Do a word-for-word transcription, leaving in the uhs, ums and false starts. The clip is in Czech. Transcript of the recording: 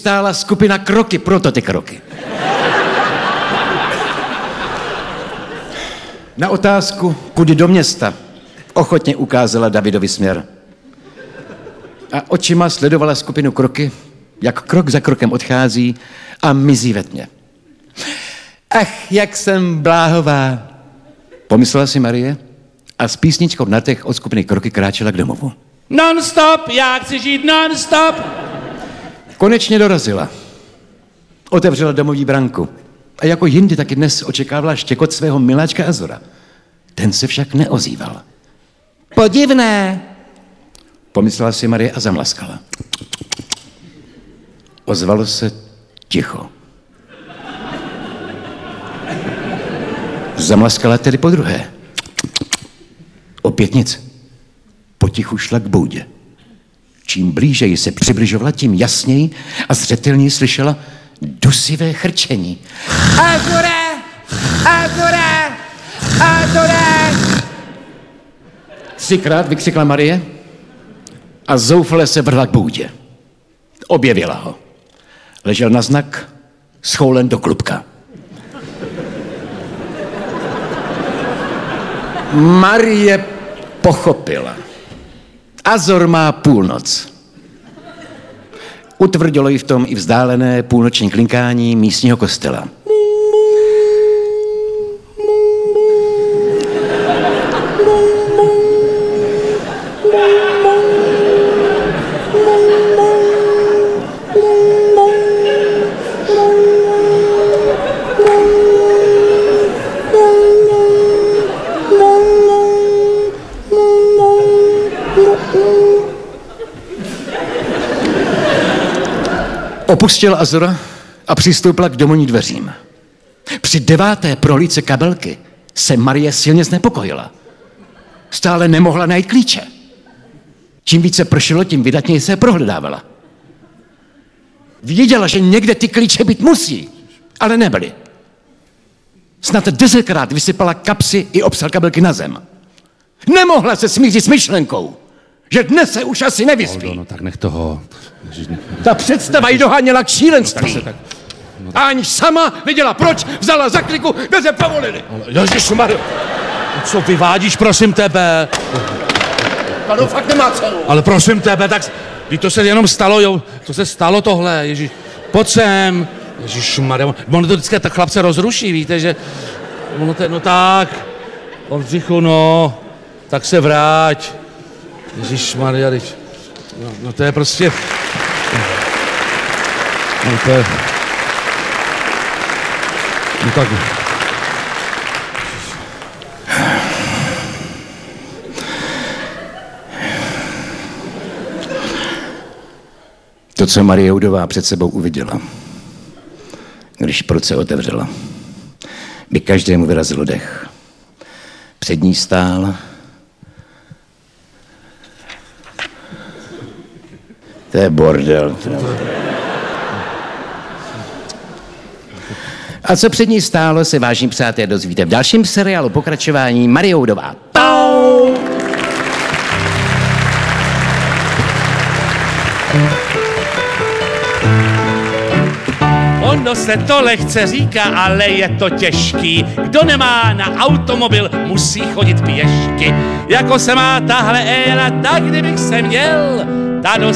přistála skupina Kroky, proto ty kroky. Na otázku, kudy do města, ochotně ukázala Davidovi směr. A očima sledovala skupinu Kroky, jak krok za krokem odchází a mizí ve tmě. Ach, jak jsem bláhová, pomyslela si Marie a s písničkou na těch od skupiny Kroky kráčela k domovu. Non-stop, já chci žít non-stop. Konečně dorazila. Otevřela domovní branku. A jako jindy taky dnes očekávala štěkot svého miláčka Azora. Ten se však neozýval. Podivné, pomyslela si Marie a zamlaskala. Ozvalo se ticho. Zamlaskala tedy podruhé. Opět nic. Potichu šla k boudě. Čím blíže jí se přibližovala, tím jasněji a zřetelněji slyšela dusivé chrčení. Azore! Azore! Azore! Třikrát vykřikla Marie a zoufale se vrhla k boudě. Objevila ho. Ležel na znak, schoulen do klubka. Marie pochopila. Azor má půlnoc. Utvrdilo jí v tom i vzdálené půlnoční klinkání místního kostela. Opustila Azora a přistoupila k domovním dveřím. Při deváté prohlídce kabelky se Marie silně znepokojila. Stále nemohla najít klíče. Čím více pršelo, tím vydatněji se prohledávala. Věděla, že někde ty klíče být musí, ale nebyly. Snad desetkrát vysypala kapsy i obsah kabelky na zem. Nemohla se smířit s myšlenkou, že dnes se už asi nevyspí. Oldo, no tak nech toho. Ta představa jí doháněla k šílenství. Tak... No, tak... A aniž sama věděla proč, vzala za kliku, dveře povolili. Ježišmarjo, co vyvádíš, prosím tebe? To no, fakt nemá cenu. Ale prosím tebe, tak to se jenom stalo, jo, co se stalo tohle, ježiš, pojď sem. Ježišmarjo, ono to vždycky tak chlapce rozruší, víte, že, ono to, no tak, Oldřichu, no, tak se vráť. Ježišmarja, no, no to je prostě... No to je... No tak... To, co Marie Joudová před sebou uviděla, když proce otevřela, by každému vyrazilo dech. Před ní stál... To je bordel. A co před ní stálo, se vážní přátelé dozvíte v dalším seriálu pokračování Marie Joudová. Pau! Ono se to lehce říká, ale je to těžký. Kdo nemá na automobil, musí chodit pěšky. Jako se má tahle éra, tak kdybych se měl, ta